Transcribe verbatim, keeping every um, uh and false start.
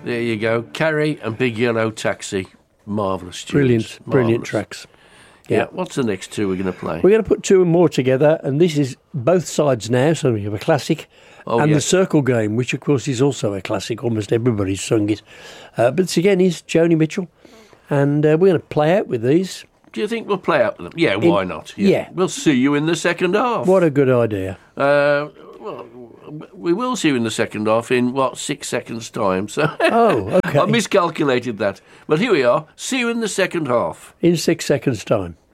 There you go. Carrie and Big Yellow Taxi. Marvellous tunes. Brilliant, brilliant Marvellous. tracks. Yeah. Yeah. What's the next two we're going to play? We're going to put two and more together, and this is both sides now, so we have a classic Oh, and yes. the Circle Game, which of course is also a classic. Almost everybody's sung it. Uh, but this again is Joni Mitchell, and uh, we're going to play out with these. Do you think we'll play out with them? Yeah, why In- not? yeah. We'll see you in the second half. What a good idea. Uh, well, we will see you in the second half in, what, six seconds' time. So Oh, okay. I miscalculated that. But here we are. See you in the second half. In six seconds' time.